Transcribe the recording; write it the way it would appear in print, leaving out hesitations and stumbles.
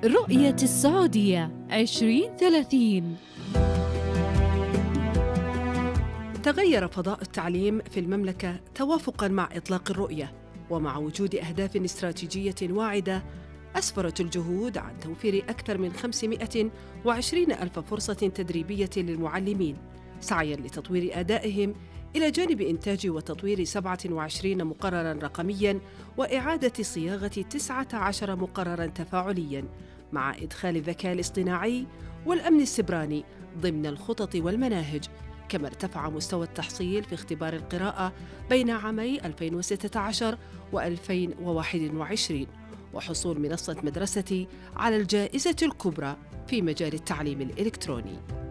رؤية السعودية 2030. تغير فضاء التعليم في المملكة توافقاً مع إطلاق الرؤية، ومع وجود أهداف استراتيجية واعدة أسفرت الجهود عن توفير أكثر من 520 ألف فرصة تدريبية للمعلمين، سعياً لتطوير أدائهم إلى جانب إنتاج وتطوير 27 مقرراً رقمياً وإعادة صياغة 19 مقرراً تفاعلياً، مع إدخال الذكاء الاصطناعي والأمن السيبراني ضمن الخطط والمناهج. كما ارتفع مستوى التحصيل في اختبار القراءة بين عامي 2016 و2021، وحصول منصة مدرستي على الجائزة الكبرى في مجال التعليم الإلكتروني.